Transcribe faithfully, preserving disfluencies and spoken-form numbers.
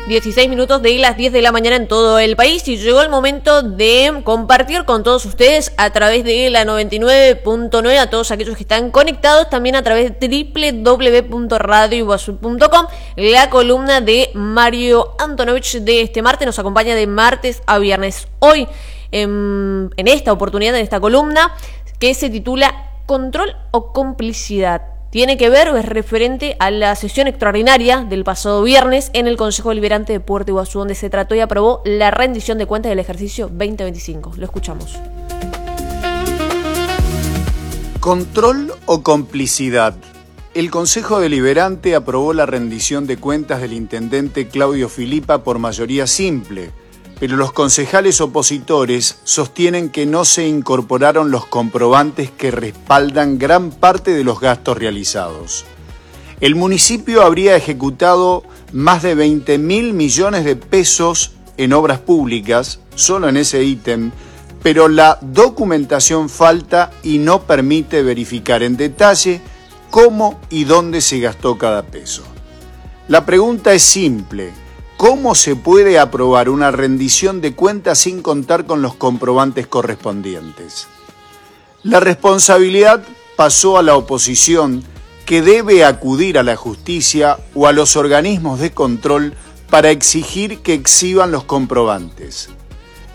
dieciséis minutos de las diez de la mañana en todo el país y llegó el momento de compartir con todos ustedes a través de la noventa y nueve punto nueve, a todos aquellos que están conectados también a través de doble u doble u doble u punto radio iguazú punto com, la columna de Mario Antonovich de este martes. Nos acompaña de martes a viernes. Hoy, en, en esta oportunidad, en esta columna, que se titula ¿Control o complicidad? Tiene que ver o es referente a la sesión extraordinaria del pasado viernes en el Consejo Deliberante de Puerto Iguazú, donde se trató y aprobó la rendición de cuentas del ejercicio veinte veinticinco. Lo escuchamos. ¿Control o complicidad? El Consejo Deliberante aprobó la rendición de cuentas del intendente Claudio Filipa por mayoría simple, pero los concejales opositores sostienen que no se incorporaron los comprobantes que respaldan gran parte de los gastos realizados. El municipio habría ejecutado más de veinte mil millones de pesos en obras públicas, solo en ese ítem, pero la documentación falta y no permite verificar en detalle cómo y dónde se gastó cada peso. La pregunta es simple: ¿cómo se puede aprobar una rendición de cuentas sin contar con los comprobantes correspondientes? La responsabilidad pasó a la oposición, que debe acudir a la justicia o a los organismos de control para exigir que exhiban los comprobantes.